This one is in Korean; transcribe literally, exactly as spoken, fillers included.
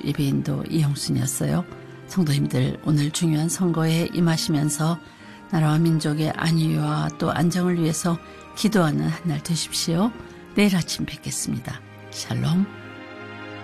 예배인도 이영순이었어요. 성도님들 오늘 중요한 선거에 임하시면서 나라와 민족의 안위와 또 안정을 위해서 기도하는 한 날 되십시오. 내일 아침 뵙겠습니다. 샬롬.